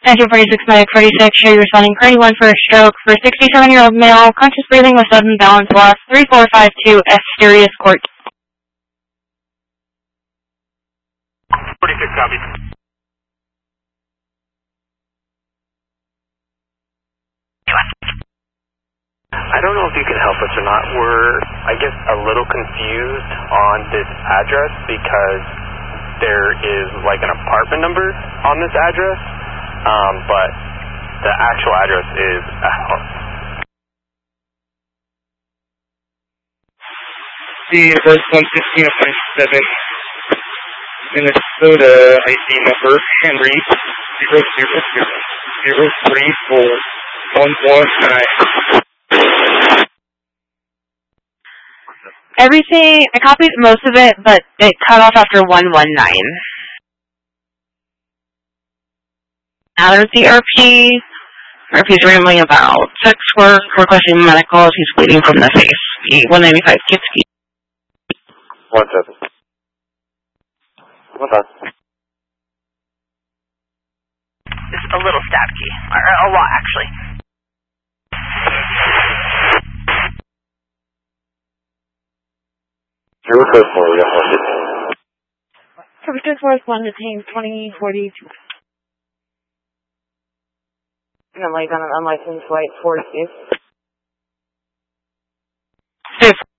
Central 46 Medic 46, show you responding for anyone for a stroke for 67-year-old male, conscious breathing with sudden balance loss, 3452 S. Sirius Court. 46 copy. I don't know if you can help us or not. We're, I guess, a little confused on this address because there is like an apartment number on this address, but the actual address is at home. The first 115 of 27, Minnesota ID number Henry 000034119. Everything, I copied most of it, but it cut off after 119. Now there's the RP. RP's rambling about sex work, requesting medical. He's bleeding from the face. The 195 Kitsky. 17. What's that? It's a little stabby. A lot, actually. Your first one, we got 115. Service Force 1 detained 2042. And I'm like on an unlicensed flight 46.